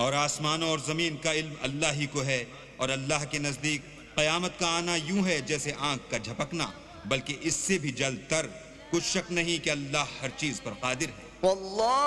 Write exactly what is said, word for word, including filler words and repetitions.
और आसमानों और ज़मीन का इल्म अल्लाह ही को है, और अल्लाह के नज़दीक क़यामत का आना यूं है जैसे आंख का झपकना, बल्कि इससे भी जल्द तर। कुछ शक नहीं कि अल्लाह हर चीज़ पर क़ादिर है।